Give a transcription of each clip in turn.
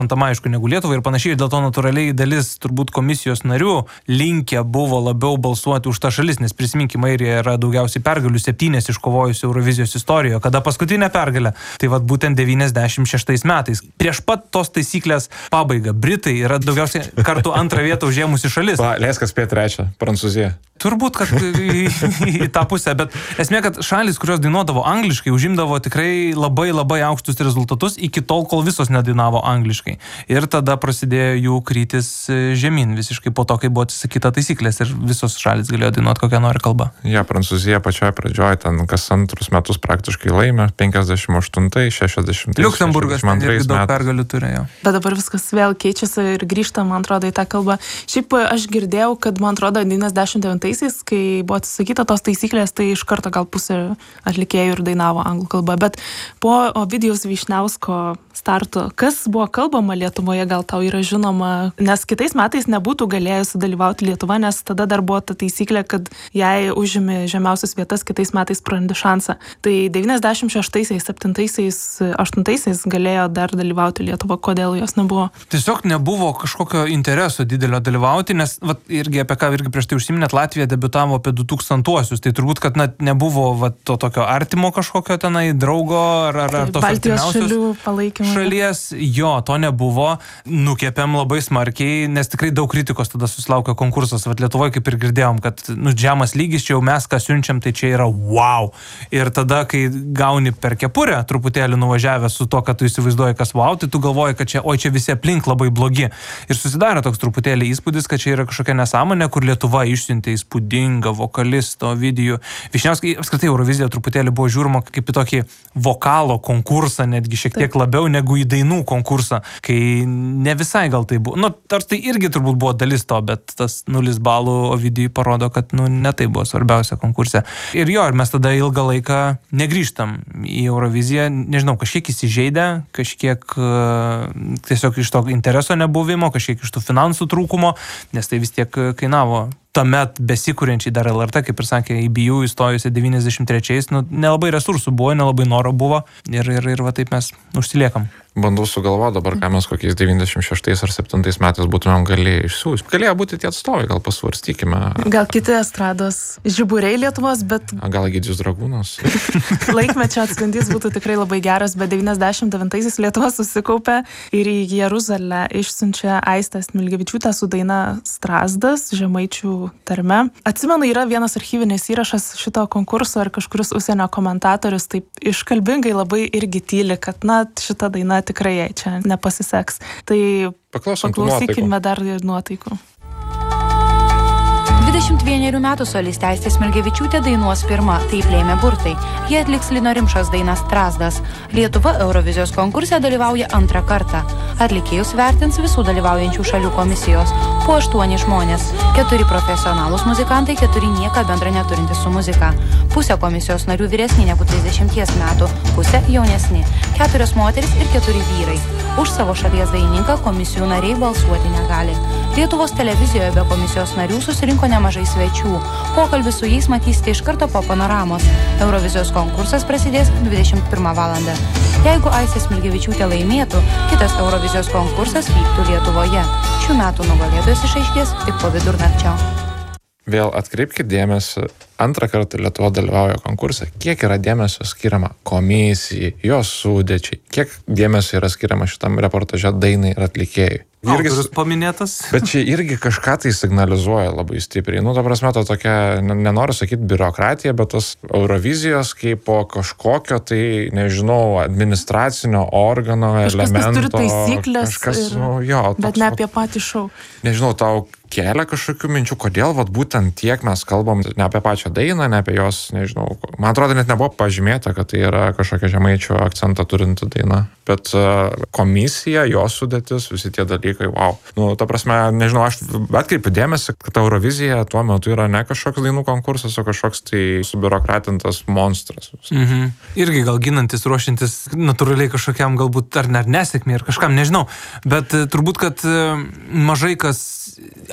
aišku, negu Lietuvai ir panašiai, dėl to natūraliai dalis turbūt komisijos narių linkę buvo labiau balsuoti už tą šalis, nes prisiminkime, Airija yra daugiausiai pergalių, 7 iškovojusi Eurovizijos istorijoje, kada paskutinė pergalė, tai vat būtent 96 metais. Prieš pat tos taisyklės pabaigą, Britai yra daugiausiai kartų antrą vietą užėmusi šalis. Leisk spėti trečią, Prancūzija. Turbūt, kad į tą pusę, bet esmė, kad šalis, kurios dainuodavo angliškai, užimdavo tikrai labai aukštus rezultatus iki tol, kol visos nedainavo angliškai. Ir tada prasidėjo jų krytis žemyn visiškai po to, kai buvo atsisakyta taisyklės ir visos šalis galėjo dainuoti kokią nori kalbą. Ja, Prancūzija pačioje pradžioje ten kas antrus metus praktiškai laimė, 58, 60. Liuksemburgas ten irgi daug pergalių turėjo. Bet dabar viskas vėl keičiasi ir grįžta, man atrodo, į tą kalbą. Šiaip aš girdėjau, kad, man atrodo, 99-aisiais, kai buvo atsisakyta tos taisyklės, tai iš karto gal pusė atlikėjų ir dainavo anglų kalbą. Bet po Ovidijaus Vyšniausko starto, kas buvo kalbama Lietuvoje, gal tau yra žinoma, nes kitais metais nebūtų galėjusi dalyvauti Lietuva, nes tada dar buvo ta taisyklė, kad jei užimi žemiausias vietas, kitais metais prarandi šansą. Tai 96-aisiais, 7-aisiais, 8-aisiais galėjo dar dalyvauti Lietuva, kodėl jos nebuvo? Tiesiog nebuvo kažkokio intereso didelio dalyvauti, nes irgi apie ką irgi prieš tai užsiminėt, Latvija debiutavo apie 2000-uosius, tai turbūt, kad nebuvo to tokio artimo kažkokio tenai draugo ar tos Baltijos šalių palaikymo. Šalies, jo, to nebuvo, nukėpėm labai smarkiai, nes tikrai daug kritikos tada susilaukė konkursas, Lietuvoje kaip ir girdėjom, kad žemas lygis, čia jau mes ką siunčiam, tai čia yra wow. Ir tada, kai gauni per kepurę, truputėlį nuvažiavęs su to, kad tu įsivaizduoji, kas wow, tai tu galvoji, kad čia, čia visi aplink labai blogi. Ir susidarė toks truputėlį įspūdis, kad čia yra kažkokia nesąmonė, kur Lietuva išsiuntė įspūdingą vokalisto Ovidijų. Vyšniauskai, apskritai Eurovizija truputėlį buvo žiūrima kaip į tokį vokalo konkursą, netgi šiek tiek labiau negu į dainų konkursą, kai ne visai gal tai buvo. Ar tai irgi turbūt buvo dalis to, bet tas 0 balų Ovidijui parodo, kad ne tai buvo svarbiausia konkurse. Ir ir mes tada ilgą laiką negrįžtam į Euroviziją, nežinau, kažkiek įsižeidę, kažkiek tiesiog iš to intereso nebuvimo, kažkiek iš tų finansų trūkumo, nes tai vis tiek kainavo. Tuomet besikuriančiai dar LRT, kaip ir sakė, IBU įstojusi 93-ais, nelabai resursų buvo, nelabai noro buvo ir va taip mes užsiliekam. Bandau sugalvoti dabar, ką mes kokiais 96 ar 7 metais būtumėm galėję išsiųsti. Galėjo būti tie atstovai, gal pasvarstykime. Gal kiti estrados žiburiai Lietuvos, bet... Gal Egidijus Dragūnas. Laikmečio atspindys būtų tikrai labai geras, bet 99-aisiais Lietuva susikaupė ir į Jeruzalę išsiunčia Aistę Smilgevičiūtę su daina Strazdas, žemaičių tarme. Atsimenu, yra vienas archyvinis įrašas šito konkurso ir kažkuris užsienio komentatorius taip iškalbingai labai irgi tyli, kad šita daina tikrai jai čia nepasiseks. Tai paklausykime dar ir nuotaikų. 21 metų solistė Aistė Smilgevičiūtė dainuos pirmą, taip lėmė burtai. Jie atliks Lino Rimšos dainą Strazdas. Lietuva Eurovizijos konkurse dalyvauja antrą kartą. Atlikėjus vertins visų dalyvaujančių šalių komisijos. Po 8 žmonės. 4 profesionalūs muzikantai, 4 nieką bendra neturintys su muzika. Pusė komisijos narių vyresni negu 30 metų, pusė jaunesni. 4 moteris ir 4 vyrai. Už savo šalies dainininką komisijų nariai balsuoti negali. Lietuvos televizijoje be komisijos narių susirinko nemažai svečių. Pokalbį su jais matysite iš karto po panoramos. Eurovizijos konkursas prasidės 21 valandą. Jeigu Aistė Smilgevičiūtė laimėtų, kitas Eurovizijos konkursas vyktų Lietuvoje. Šių metų nugalėtojas išaiškės tik po vidurnakčio. Vėl atkreipkite dėmesį, antrą kartą Lietuva dalyvauja konkurse, kiek yra dėmesio skiriama komisijai, jos sudėčiai, kiek dėmesio yra skiriama šitam reportaže dainai ir atlikėjai. Autorius paminėtas. Bet čia irgi kažką tai signalizuoja labai stipriai. Ta prasme, to tokia, nenoriu sakyti biurokratija, bet tas Eurovizijos kaip po kažkokio tai, nežinau, administracinio organo elemento. Kažkas turi taisyklės, bet ne apie patį šou. Nežinau, tau kelia kažkokių minčių, kodėl būtent tiek mes kalbam ne apie pačią dainą, ne apie jos, nežinau. Man atrodo, net nebuvo pažymėta, kad tai yra kažkokia žemaičio akcentą turinti daina. Bet komisija, jos sudėtis, visi tie dalykai, wow. Ta prasme, nežinau, aš atkreipiu dėmesį, kad Eurovizija tuo metu yra ne kažkoks dainų konkursas, o kažkoks tai subiurokratintas monstras. Irgi gal ginantis, ruošintis natūraliai kažkokiam galbūt ar nesėkmė ir kažkam, nežinau. Bet turbūt, kad mažai kas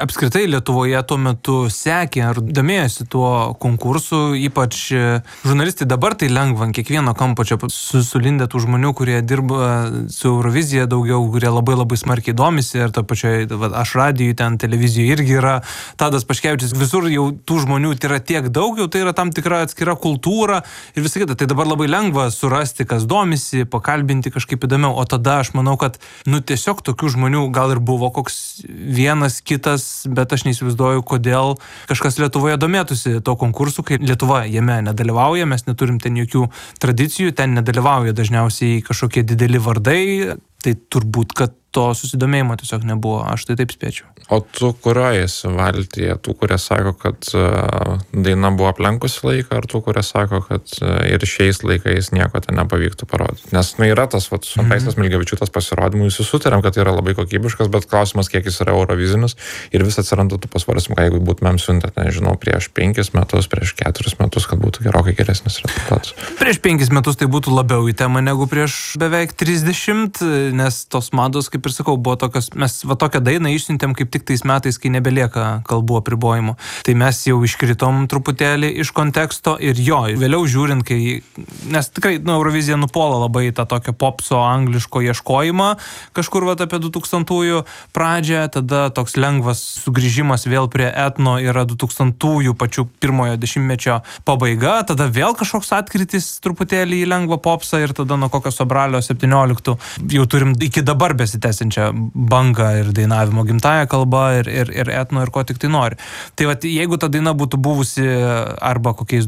apskritai Lietuvoje tuo metu sekė ar domėjosi tuo konkursu, ypač žurnalistai dabar tai lengva, kiekvieno kampo čia sulindę tų žmonių, kurie dirba su Eurovizija daugiau, kurie labai smarkiai domisi ir to pačioje, aš radijui, ten televizijoje irgi yra Tadas Paškevičius, visur jau tų žmonių tai yra tiek daug, jau tai yra tam tikra atskira kultūra ir visą kitą. Tai dabar labai lengva surasti, kas domisi, pakalbinti kažkaip įdomiau, o tada aš manau, kad tiesiog tokių žmonių gal ir buvo koks vienas kitas, bet aš neįsivaizduoju, kodėl kažkas Lietuvoje domėtųsi to konkursu, kai Lietuva jame nedalyvauja, mes neturim ten jokių tradicijų, ten nedalyvauja dažniausiai kažkokie dideli vardai, tai turbūt, kad to susidomėjimo tiesiog nebuvo, aš tai taip spėčiau. O tu kurioje esi valtyje? Tų, kurie sako, kad daina buvo aplenkusi laiką, ar tų, kurie sako, kad ir šiais laikais nieko ten nepavyktų parodyti? Nes yra tas, su Aistės Smilgevičiūtės pasirodymu, visi sutarėm, kad tai yra labai kokybiškas, bet klausimas, kiek jis yra eurovizinis ir vis atsiranda tų pasvarstymų, jeigu būtumėm siuntę, nežinau, prieš 5 metus, prieš 4 metus, kad būtų gerokai geresnis rezultatas. Prieš 5 metus tai būtų labiau į temą negu prieš beveik 30, nes tos mados, kaip ir sakau, buvo tokios, mes tokią dainą išsiuntėm kaip tik tais metais, kai nebelieka kalbų apribojimų. Tai mes jau iškritom truputėlį iš konteksto ir vėliau žiūrint, nes tikrai Eurovizija nupuola labai tą tokio popso angliško ieškojimą, kažkur apie 2000-ųjų pradžią, tada toks lengvas sugrįžimas vėl prie etno yra 2000-ųjų pačių pirmojo dešimtmečio pabaiga, tada vėl kažkoks atkritis truputėlį į lengvą popsą ir tada nuo kokio Sobralio 17 jau turim iki dabar besitęsiančią bangą ir dainavimo gimtąją kalbą ir etno ir ko tik tai nori. Tai jeigu ta daina būtų buvusi arba kokiais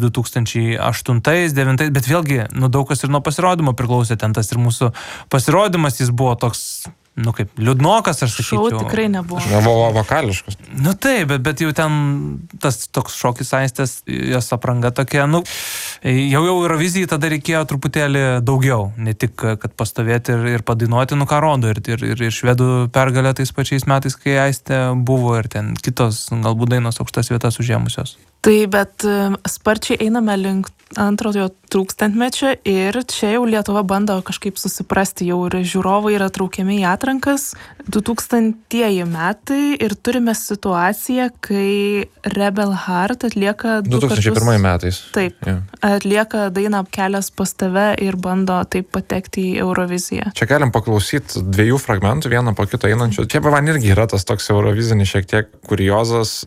2008-2009, bet vėlgi, daug kas ir nuo pasirodymo priklausė, ten tas ir mūsų pasirodymas, jis buvo toks, kaip liūdnokas, aš sakyčiau. Šou tikrai nebuvo. Nebuvo vokališkas. Taip, bet jau ten tas toks šokis Aistės, jos apranga tokia, jau Eurovizijai tada reikėjo truputėlį daugiau, ne tik, kad pastovėti ir padainuoti, ką rodo, ir švedų pergalė tais pačiais metais, kai Aistė buvo, ir ten kitos galbūt dainos aukštas vietas užėmusios. Tai, bet sparčiai einame link antrojo tūkstantmečio ir čia jau Lietuva bando kažkaip susiprasti, jau ir žiūrovai yra traukiami į atrankas. 2000-ieji metai ir turime situaciją, kai Rebel Heart atlieka 2001 metais. Taip, atlieka dainą Kelias pas tave ir bando taip patekti į Euroviziją. Čia galim paklausyti 2 fragmentų, vieną po kito einančių. Čia man irgi yra tas toks eurovizinis šiek tiek kuriozas.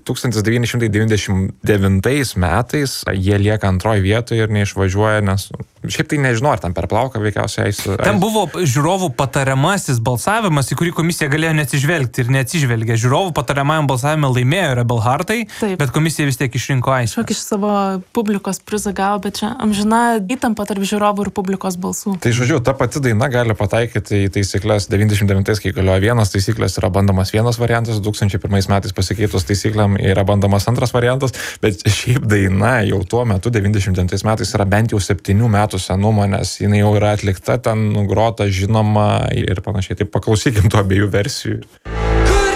1999 metais jie lieka antroje vietoje ir neišvažiuoja, nes šiaip tai nežinau, ar ten per plauką veikiausiai. Ten buvo žiūrovų patariamasis balsavimas, į kurį komisija galėjo neatsižvelgti ir neatsižvelgė. Žiūrovų patariamajam balsavime laimėjo Rebel Heartai, bet komisija vis tiek išrinko Aistę. Šok iš savo publikos prizą gavo, bet čia amžina įtampa tarp žiūrovų ir publikos balsų. Tai žodžiu, ta pati daina gali pataikyti į taisyklės 99, kai galioja vienas taisyklės, yra bandomas vienas variantas, 2001 metais pasikeitus taisyklėm yra bandomas antras variantas, bet šiaip daina jau tuo metu 99 metais yra bent jau 7 metų senumo, nes jinai jau yra atlikta, ten nugrota, žinoma ir panašiai. Tai paklausykim tų abiejų versijų.